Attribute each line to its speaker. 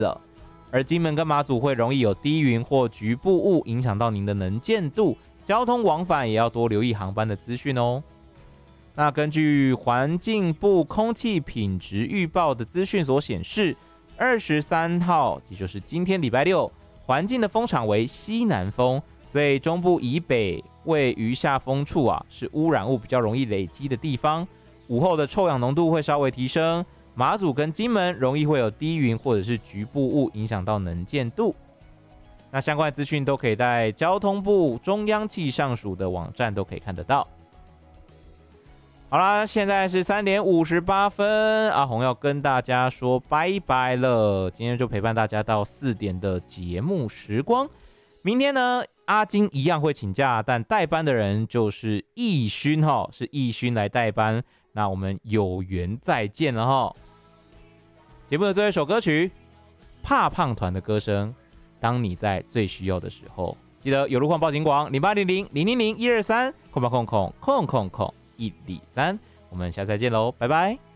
Speaker 1: 了。而金门跟马祖会容易有低云或局部雾影响到您的能见度，交通往返也要多留意航班的资讯哦。那根据环境部空气品质预报的资讯所显示，23号也就是今天礼拜六，环境的风场为西南风，所以中部以北位于下风处是污染物比较容易累积的地方，午后的臭氧浓度会稍微提升。马祖跟金门容易会有低云或者是局部雾影响到能见度。那相关的资讯都可以在交通部中央气象署的网站都可以看得到。好啦，现在是3点58分，阿红要跟大家说拜拜了。今天就陪伴大家到4点的节目时光。明天呢，阿金一样会请假，但代班的人就是义勋是义勋来代班。那我们有缘再见了哈。节目的最后一首歌曲，怕胖团的歌声，当你在最需要的时候，记得有路况报警广0800000123，空123，我们下次再见喽，拜拜。